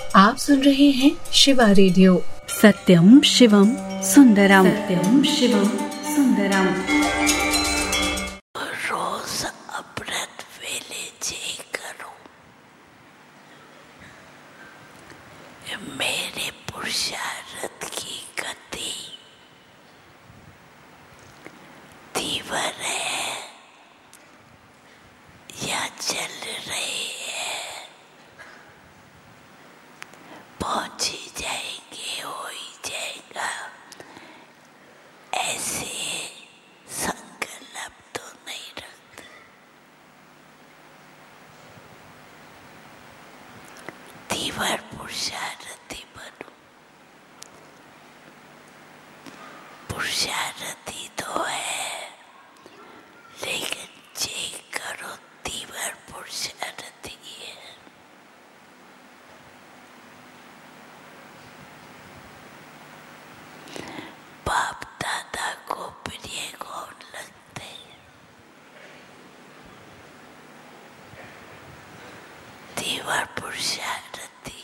आप सुन रहे हैं शिवा रेडियो। सत्यम शिवम सुंदरम, सत्यम शिवम सुंदरम। रोज अमृत वेले जे करो, मेरे पुरुषार्थ की गति तीव्र है या चल रही है, पहुंच ही जाएंगे, हो ही जाएगा, ऐसे संकल्प तो नहीं रखते। तीव्र पुरुषार्थी बनो। पुरुषार्थी तो है, लेकिन जे करो तीव्र पुरुषार्थी है। बाप दादा को प्रिय कौन लगते हैं? तीव्र पुरुषार्थी।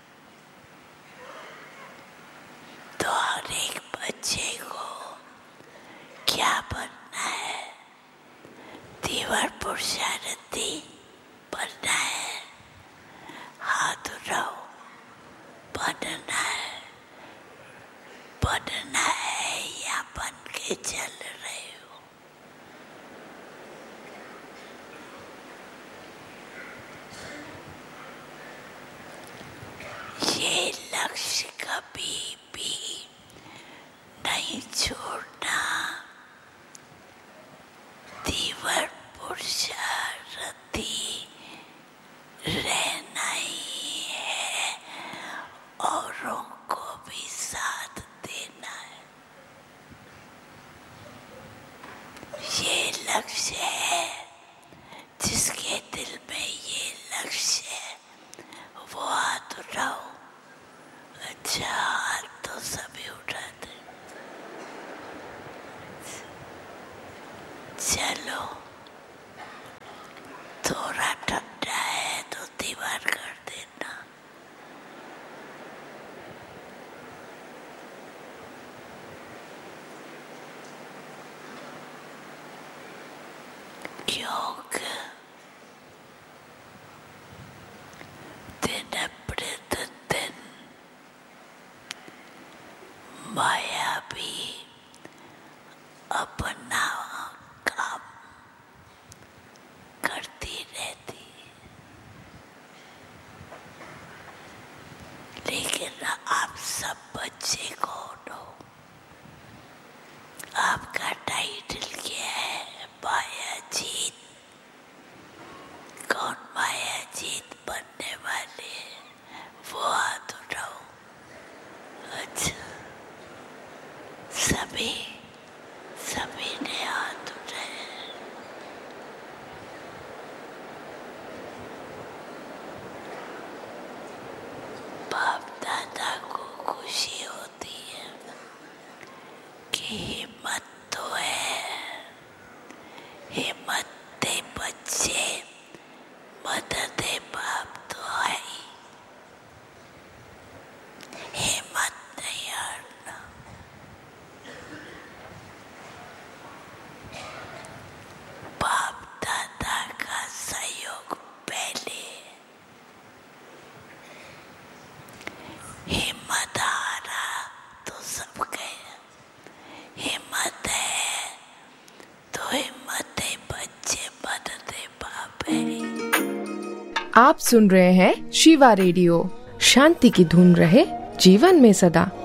तो हर एक बच्चे को क्या बनना है? तीव्र पुरुषार्थी बनना है। हाथ उठाओ, बनना है या बन के चल रहे हो? ये लक्ष्य कभी भी नहीं छोड़ना। तीव्र पुरुषार्थी रहना ही है, औरों को भी साथ देना है। ये लक्ष्य है, जिसके दिल में ये लक्ष्य है वो हाथ उठाओ। अच्छा, हाथ तो सभी उठाते। चलो, थोड़ा ठंडा है तो दीवार कर देना। क्योंकि दिन प्रतिदिन माया भी अपना काम करती रहती, लेकिन आप सब बच्चे कौन हो? आपका टाइटल क्या है? माया जीत। कौन माया जीत बनने वाले हैं? वो हाथ उठाओ। अच्छा, सभी ने हाथ उठाए। बाप दादा को खुशी होती है कि हिम्मत तो है। हिम्मत दे बच्चे, मदद दे बाप तो है ही। हिम्मत नहीं हारना। बाप दादा का सहयोग पहले। हिम्मत हारा तो सब गया। हिम्मत है तो हिम्मत है बच्चे, मदद है बाप है। आप सुन रहे हैं शिवा रेडियो। शांति की धुन रहे जीवन में सदा।